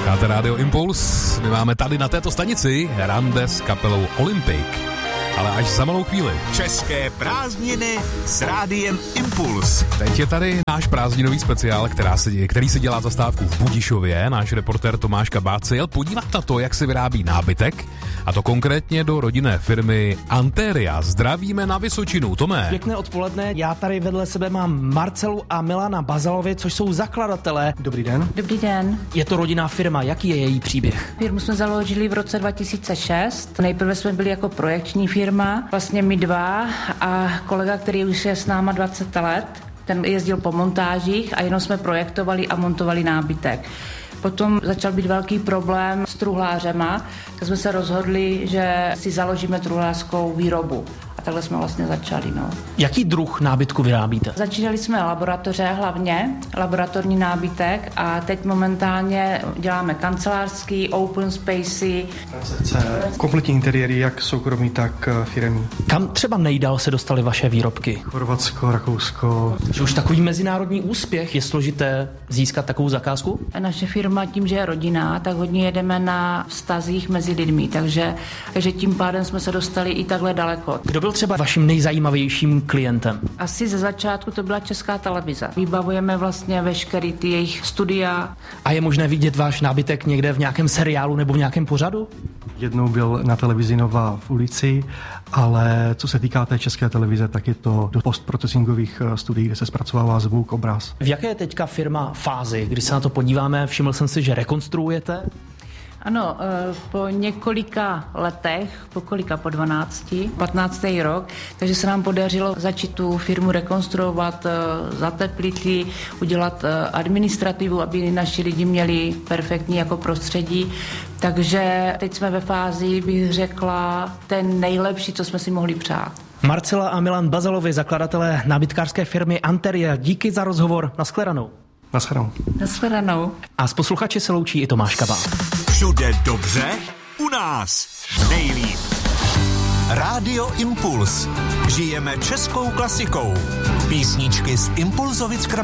Posloucháte Rádio Impuls, my máme tady na této stanici rande s kapelou Olympic, ale až za malou chvíli. České prázdniny s Rádiem Impuls. Teď je tady náš prázdninový speciál, který se dělá zastávku v Budišově. Náš reportér Tomáš Kabát se jel podívat na to, jak se vyrábí nábytek, a to konkrétně do rodinné firmy Anteria. Zdravíme na Vysočinu, Tomé. Pěkné odpoledne, já tady vedle sebe mám Marcelu a Milana Bazalovi, což jsou zakladatelé. Dobrý den. Dobrý den. Je to rodinná firma, jaký je její příběh? Firmu jsme založili v roce 2006. Nejprve jsme byli jako projekční firma, vlastně my dva a kolega, který už je s náma 20 let. Ten jezdil po montážích a jenom jsme projektovali a montovali nábytek. Potom začal být velký problém s truhlářema, tak jsme se rozhodli, že si založíme truhlářskou výrobu. A takhle jsme vlastně začali. No. Jaký druh nábytku vyrábíte? Začínali jsme laboratoře hlavně, laboratorní nábytek a teď momentálně děláme kancelářský, open spacey. Kompletní interiéry, jak soukromí, tak firemní. Kam třeba nejdál se dostaly vaše výrobky? Chorvatsko, Rakousko. Že už takový mezinárodní úspěch, je složité získat takovou zakázku? Naše firma tím, že je rodinná, tak hodně jedeme na vztazích mezi lidmi, takže tím pádem jsme se dostali i takhle daleko. Kdo byl třeba vaším nejzajímavějším klientem? Asi ze začátku to byla Česká televize. Vybavujeme vlastně veškerý ty jejich studia. A je možné vidět váš nábytek někde v nějakém seriálu nebo v nějakém pořadu? Jednou byl na televizi Nova v ulici, ale co se týká té České televize, tak je to do postprocesingových studií, kde se zpracovává zvuk, obraz. V jaké je teďka firma fázi? Když se na to podíváme, všiml jsem si, že rekonstruujete. Ano, po několika letech, po 12, 15. rok, takže se nám podařilo začít tu firmu rekonstruovat, zateplit ji, udělat administrativu, aby naši lidi měli perfektní jako prostředí. Takže teď jsme ve fázi, bych řekla, ten nejlepší, co jsme si mohli přát. Marcela a Milan Bazalovi, zakladatelé nábytkářské firmy Anteria, díky za rozhovor. Nashledanou. Nashledanou. A s posluchači se loučí i Tomáš Kabát. Všude dobře, u nás nejlíp. Rádio Impuls. Žijeme českou klasikou. Písničky z Impulzovic